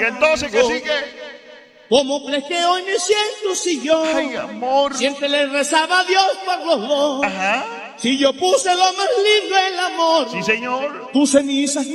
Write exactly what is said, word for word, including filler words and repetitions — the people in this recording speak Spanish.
Que entonces, que sí, que... ¿Cómo crees que hoy me siento si yo Ay, amor. siempre le rezaba a Dios por los dos? Ajá. Si yo puse lo más lindo el amor, Sí, señor. tus cenizas